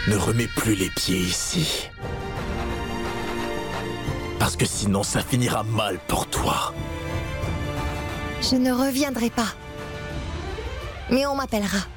ne remets plus les pieds ici. Parce que sinon, ça finira mal pour toi. Je ne reviendrai pas. Mais on m'appellera.